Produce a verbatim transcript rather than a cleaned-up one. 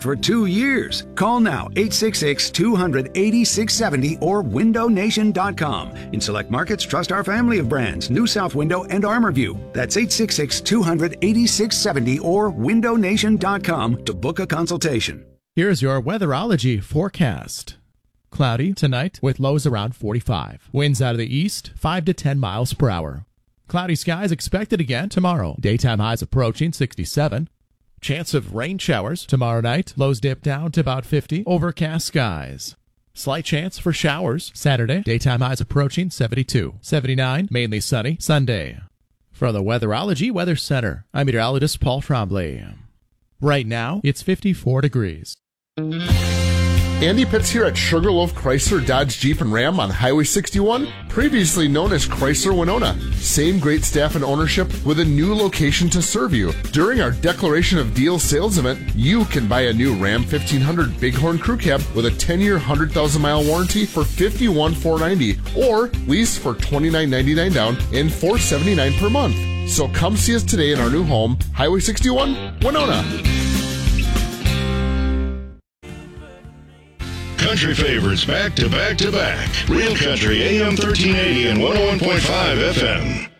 for two years. Call now, eight six six, two hundred, eighty-six seventy or window nation dot com. In select markets, trust our family of brands, New South Window and ArmorView. That's eight six six, two hundred, eighty-six seventy or window nation dot com to book a consultation. Here's your weatherology forecast. Cloudy tonight with lows around forty-five. Winds out of the east, five to ten miles per hour. Cloudy skies expected again tomorrow. Daytime highs approaching sixty-seven. Chance of rain showers tomorrow night. Lows dip down to about fifty. Overcast skies. Slight chance for showers Saturday. Daytime highs approaching seventy-two. seventy-nine, mainly sunny Sunday. From the Weatherology Weather Center, I'm meteorologist Paul Trombley. Right now, it's fifty-four degrees. Andy Pitts here at Sugarloaf Chrysler Dodge Jeep and Ram on Highway sixty-one, previously known as Chrysler Winona. Same great staff and ownership with a new location to serve you. During our Declaration of Deals sales event, you can buy a new Ram fifteen hundred Bighorn Crew Cab with a ten-year, one hundred thousand mile warranty for fifty-one thousand four hundred ninety dollars or lease for twenty-nine ninety-nine down and four hundred seventy-nine per month. So come see us today in our new home, Highway sixty-one, Winona. Country favorites back to back to back. Real Country A M thirteen eighty and one oh one point five F M.